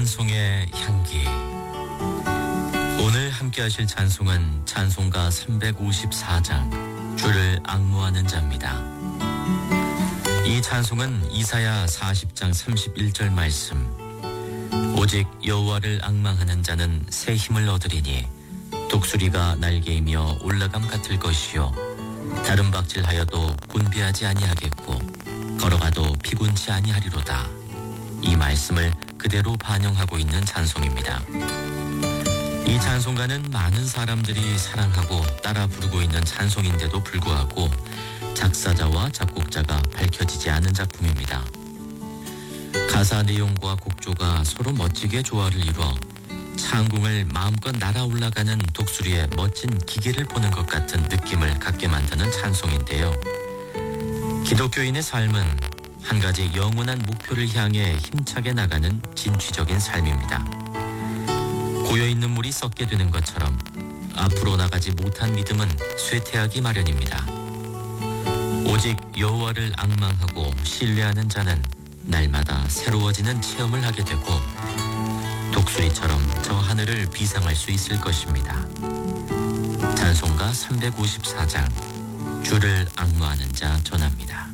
찬송의 향기. 오늘 함께 하실 찬송은 찬송가 354장 주를 앙모하는 자입니다. 이 찬송은 이사야 40장 31절 말씀, 오직 여호와를 앙망하는 자는 새 힘을 얻으리니 독수리가 날개이며 올라감 같을 것이요 다른 박질하여도 곤비하지 아니하겠고 걸어가도 피곤치 아니하리로다. 이 말씀을 그대로 반영하고 있는 찬송입니다. 이 찬송가는 많은 사람들이 사랑하고 따라 부르고 있는 찬송인데도 불구하고 작사자와 작곡자가 밝혀지지 않은 작품입니다. 가사 내용과 곡조가 서로 멋지게 조화를 이루어 창궁을 마음껏 날아 올라가는 독수리의 멋진 기계를 보는 것 같은 느낌을 갖게 만드는 찬송인데요. 기독교인의 삶은 한 가지 영원한 목표를 향해 힘차게 나가는 진취적인 삶입니다. 고여있는 물이 썩게 되는 것처럼 앞으로 나가지 못한 믿음은 쇠퇴하기 마련입니다. 오직 여호와를 앙망하고 신뢰하는 자는 날마다 새로워지는 체험을 하게 되고 독수리처럼 저 하늘을 비상할 수 있을 것입니다. 찬송가 354장 주를 앙모하는 자 전합니다.